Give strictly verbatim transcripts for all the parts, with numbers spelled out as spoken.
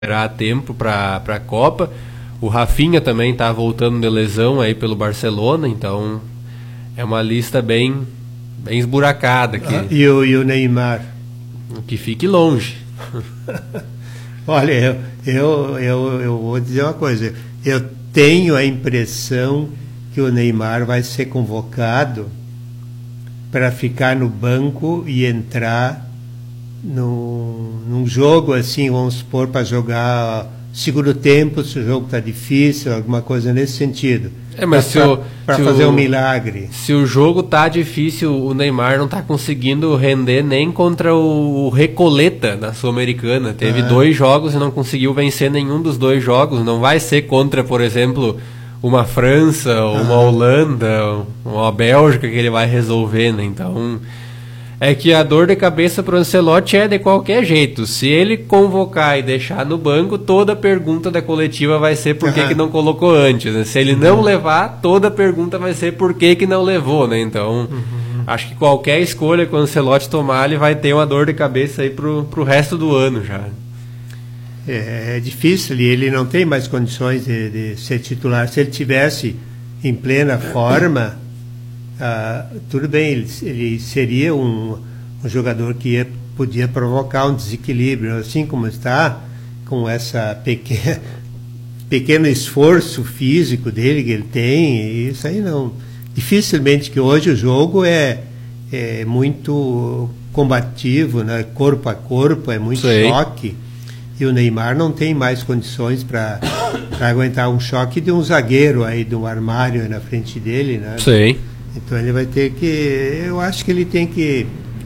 a tempo para a Copa. O Rafinha também está voltando de lesão aí pelo Barcelona, então é uma lista bem, bem esburacada aqui. Ah, e, o, e o Neymar? Que fique longe. Olha, eu, eu, eu, eu vou dizer uma coisa. Eu tenho a impressão que o Neymar vai ser convocado para ficar no banco e entrar no, num jogo assim, vamos supor, para jogar segundo tempo, se o jogo está difícil, alguma coisa nesse sentido. É, mas para fazer o, um milagre. Se o jogo tá difícil, o Neymar não tá conseguindo render nem contra o, o Recoleta da Sul-Americana. Teve ah. dois jogos e não conseguiu vencer nenhum dos dois jogos. Não vai ser contra, por exemplo, uma França, ou uma ah. Holanda, ou uma Bélgica que ele vai resolver, né? Então, é que a dor de cabeça pro Ancelotti é de qualquer jeito. Se ele convocar e deixar no banco, toda pergunta da coletiva vai ser por que, uhum. que não colocou antes, né? Se ele não uhum. levar, toda pergunta vai ser por que, que não levou, né? Então, uhum. acho que qualquer escolha que o Ancelotti tomar, ele vai ter uma dor de cabeça aí pro, pro resto do ano já. É, é difícil, e ele não tem mais condições de, de ser titular. Se ele tivesse em plena forma... Ah, tudo bem, ele, ele seria um, um jogador que ia, podia provocar um desequilíbrio, assim como está, com essa pequena, pequeno esforço físico dele que ele tem, isso aí não. Dificilmente, que hoje o jogo é, é muito combativo, né? Corpo a corpo, é muito Sei. choque, e o Neymar não tem mais condições para aguentar um choque de um zagueiro aí, de um armário aí na frente dele, né? Sei. Então ele vai ter que, eu acho que ele tem que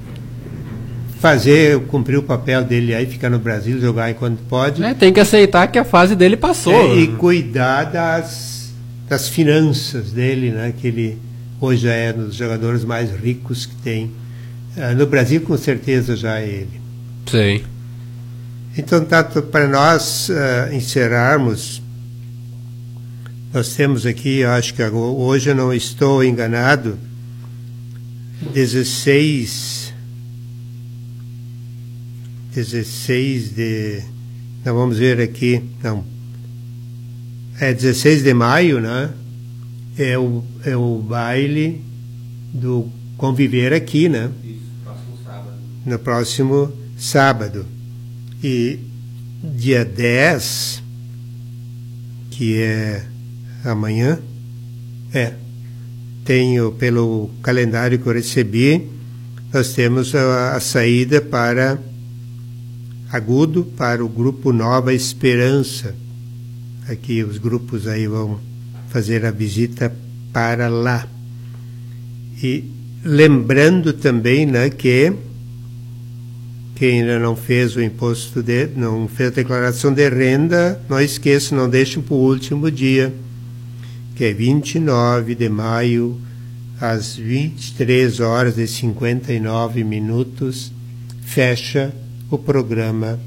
fazer, cumprir o papel dele aí, ficar no Brasil, jogar enquanto pode. É, tem que aceitar que a fase dele passou. É, e cuidar das, das finanças dele, né? Que ele hoje é um dos jogadores mais ricos que tem. Uh, no Brasil, com certeza, já é ele. Sim. Então, tanto para nós uh, encerrarmos, nós temos aqui, eu acho que hoje eu não estou enganado, dezesseis, dezesseis de, não, vamos ver aqui, não, é dezesseis de maio, né? É o, é o baile do Conviver Aqui, né? Isso, próximo sábado. No próximo sábado. E dia dez, que é amanhã, é, tenho pelo calendário que eu recebi, nós temos a, a saída para Agudo, para o grupo Nova Esperança. Aqui os grupos aí vão fazer a visita para lá. E lembrando também, né, que quem ainda não fez o imposto de, não fez a declaração de renda, não esqueça, não deixe para o último dia, que é vinte e nove de maio, às vinte e três horas e cinquenta e nove minutos, fecha o programa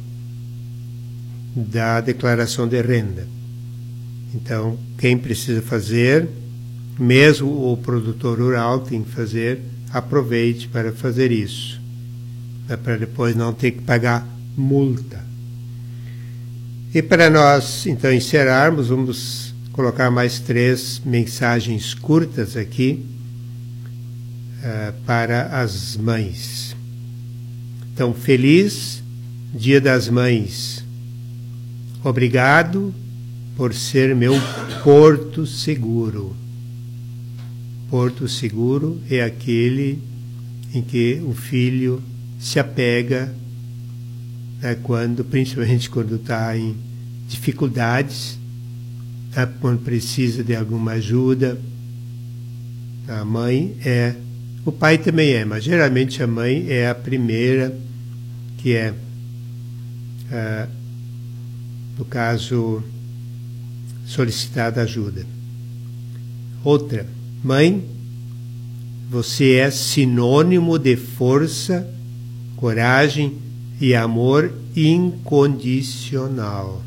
da declaração de renda. Então, quem precisa fazer, mesmo o produtor rural tem que fazer, aproveite para fazer isso, né, para depois não ter que pagar multa. E para nós, então, encerrarmos, vamos colocar mais três mensagens curtas aqui uh, para as mães. Então, feliz Dia das Mães. Obrigado por ser meu porto seguro. Porto seguro é aquele em que o filho se apega, né, quando, principalmente quando está em dificuldades, quando precisa de alguma ajuda. A mãe é, o pai também é, mas geralmente a mãe é a primeira que é, uh, no caso, solicitada ajuda. Outra, mãe, você é sinônimo de força, coragem e amor incondicional.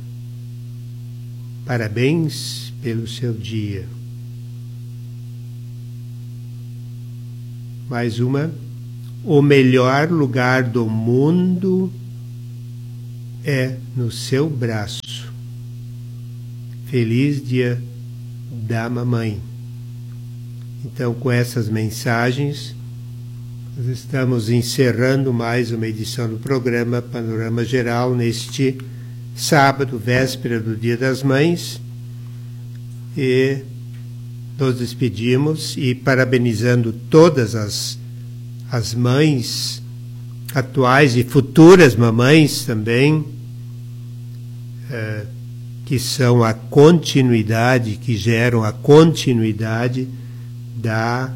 Parabéns pelo seu dia. Mais uma. O melhor lugar do mundo é no seu braço. Feliz Dia da Mamãe. Então, com essas mensagens, nós estamos encerrando mais uma edição do programa Panorama Geral neste sábado, véspera do Dia das Mães, e nos despedimos e parabenizando todas as, as mães atuais e futuras mamães também, é, que são a continuidade, que geram a continuidade da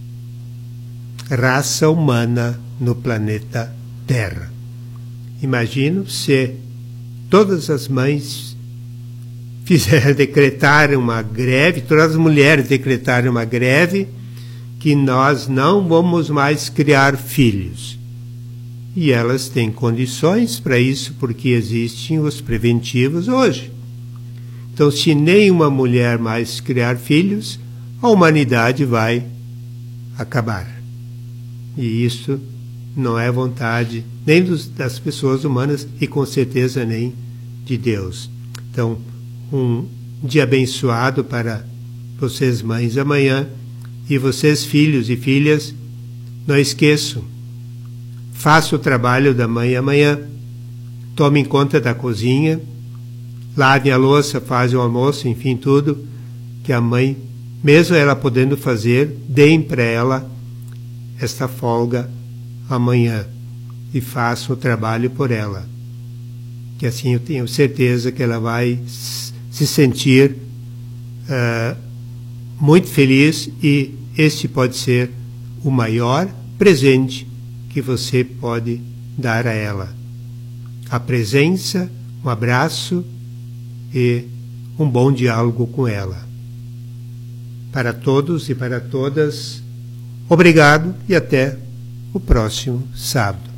raça humana no planeta Terra. Imagino se todas as mães fizeram decretar uma greve, todas as mulheres decretarem uma greve, que nós não vamos mais criar filhos. E elas têm condições para isso, porque existem os preventivos hoje. Então, se nenhuma mulher mais criar filhos, a humanidade vai acabar. E isso não é vontade nem dos, das pessoas humanas e com certeza nem de Deus. Então, um dia abençoado para vocês mães amanhã, e vocês filhos e filhas, não esqueçam, faça o trabalho da mãe amanhã, tomem conta da cozinha, lavem a louça, fazem o almoço, enfim, tudo que a mãe, mesmo ela podendo fazer, deem para ela esta folga amanhã e façam o trabalho por ela. Que assim eu tenho certeza que ela vai se sentir uh, muito feliz, e este pode ser o maior presente que você pode dar a ela. A presença, um abraço e um bom diálogo com ela. Para todos e para todas, obrigado e até o próximo sábado.